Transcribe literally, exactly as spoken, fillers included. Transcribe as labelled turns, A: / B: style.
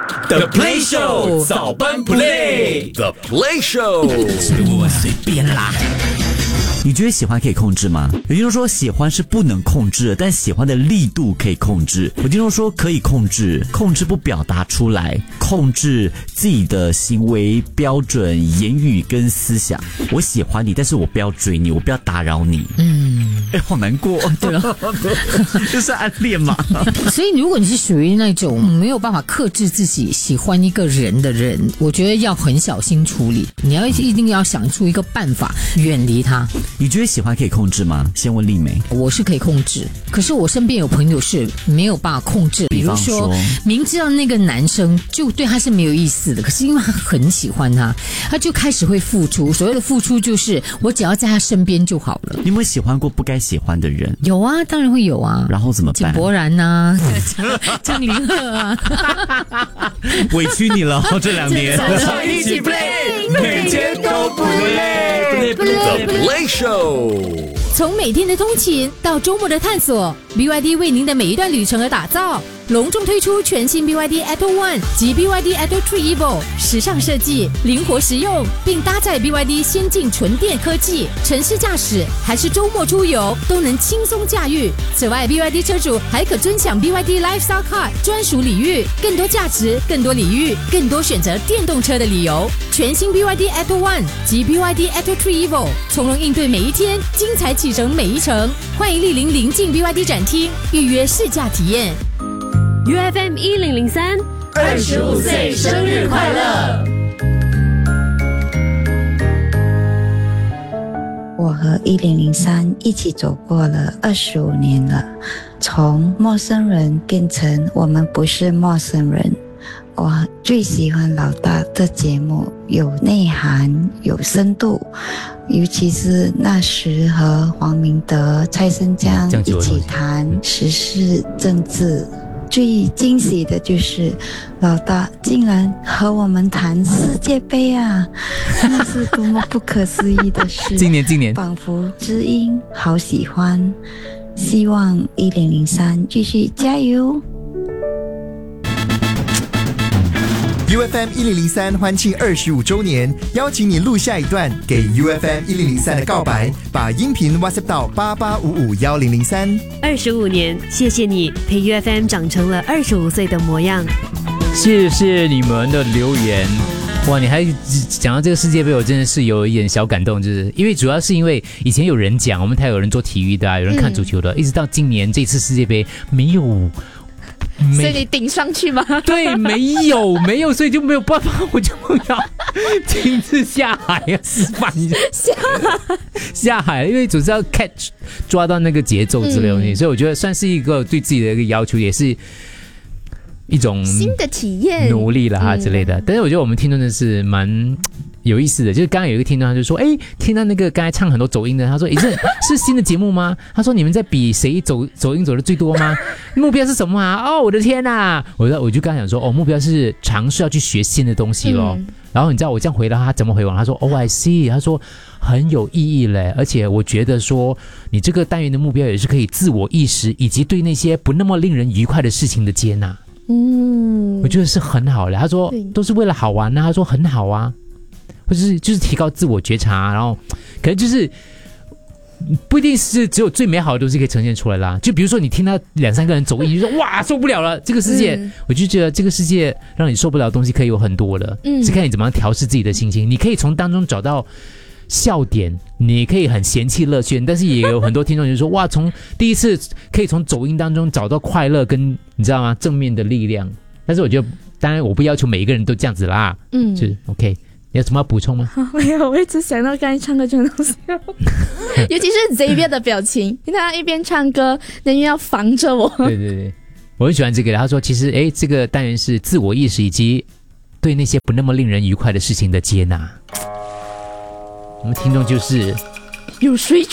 A: The Play Show 早班 Play，The Play Show
B: 随便啦。你觉得喜欢可以控制吗？有听众说喜欢是不能控制的，但喜欢的力度可以控制。有听众说可以控制，控制不表达出来，控制自己的行为标准、言语跟思想。我喜欢你，但是我不要追你，我不要打扰你。嗯，哎，好难过。对了，这是暗恋嘛？
C: 所以如果你是属于那种没有办法克制自己喜欢一个人的人，我觉得要很小心处理。你要一定要想出一个办法远离他。
B: 你觉得喜欢可以控制吗？先问丽梅。
C: 我是可以控制，可是我身边有朋友是没有办法控制。比如说，明知道那个男生就对他是没有意思的，可是因为他很喜欢他，他就开始会付出。所谓的付出就是我只要在他身边就好了。
B: 你有没有喜欢过不该喜欢的人？
C: 有啊，当然会有啊。
B: 然后怎么办？
C: 井柏然啊，张凌赫啊，
B: 委屈你了这两年。
A: 一起 play， 每天都不累。The Play Show，
D: 从每天的通勤到周末的探索 ，B Y D 为您的每一段旅程而打造。隆重推出全新 B Y D Atto One 及 B Y D Atto Three Evo， 时尚设计，灵活实用，并搭载 B Y D 先进纯电科技，城市驾驶还是周末出游都能轻松驾驭。此外 ，B Y D 车主还可尊享 B Y D Lifestyle Card 专属礼遇，更多价值，更多礼遇，更多选择电动车的理由。全新 B Y D Atto One 及 B Y D Atto Three Evo， 从容应对每一天，精彩启程每一程。欢迎莅临临近 B Y D 展厅，预约试驾体验。
E: U F M 一零零三，
A: 二十五岁生日快乐！
F: 我和一零零三一起走过了二十五年了，从陌生人变成我们不是陌生人。我最喜欢老大的节目，有内涵，有深度，尤其是那时和黄明德、蔡声江一起谈时事政治。最惊喜的就是老大竟然和我们谈世界杯啊，那是多么不可思议的事。
G: 今年今年
F: 仿佛知音，好喜欢，希望一零零三继续加油。
H: U F M 一零零三欢庆二十五周年，邀请你录下一段给 U F M 一零零三的告白，把音频 WhatsApp 到八八五五一零零三。
E: 二十五年，谢谢你陪 U F M 长成了二十五岁的模样。
G: 谢谢你们的留言。哇，你还讲到这个世界杯，我真的是有一点小感动，就是因为主要是因为以前有人讲，我们台有人做体育的、啊，有人看足球的，嗯、一直到今年这次世界杯没有。
I: 所以你顶上去吗？
G: 对，没有没有，所以就没有办法，我就要亲自下海啊，示范一下
I: 下海
G: 下海，因为总是要 catch 抓到那个节奏之类的东西、嗯，所以我觉得算是一个对自己的一个要求，也是一种
I: 新的体验
G: 努力了哈之类的、嗯。但是我觉得我们听众真的是蛮有意思的，就是刚刚有一个听众他就说，哎，听到那个刚才唱很多走音的，他说，哎，这是新的节目吗？他说你们在比谁走走音走的最多吗？目标是什么啊？哦，我的天哪！我我就刚才讲说，哦，目标是尝试要去学新的东西咯。嗯、然后你知道我这样回答他怎么回我？他说 ，Oh I see， 他说很有意义嘞，而且我觉得说你这个单元的目标也是可以自我意识以及对那些不那么令人愉快的事情的接纳。嗯，我觉得是很好的。他说都是为了好玩啊，他说很好啊。或者是就是提高自我觉察，然后可能就是不一定是只有最美好的东西可以呈现出来啦。就比如说你听到两三个人走音，你就说哇受不了了，这个世界、嗯，我就觉得这个世界让你受不了的东西可以有很多的，嗯，是看你怎么样调试自己的心情。你可以从当中找到笑点，你可以很嫌弃乐趣，但是也有很多听众就说哇，从第一次可以从走音当中找到快乐跟你知道吗正面的力量。但是我觉得，当然我不要求每一个人都这样子啦，嗯，就是 OK。你有什么要补充吗？
I: 没有，我一直想到刚才唱歌这种东西，尤其是 Xavier 的表情，因为他一边唱歌，人又要防着我。
G: 对对对，我很喜欢这个。他说，其实哎，这个单元是自我意识以及对那些不那么令人愉快的事情的接纳。我们听众就是
I: 有水